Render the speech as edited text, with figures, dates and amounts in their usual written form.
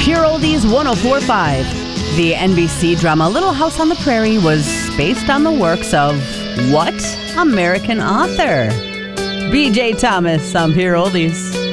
Pure Oldies 104.5. The NBC drama Little House on the Prairie was based on the works of what American author? BJ Thomas on Pure Oldies.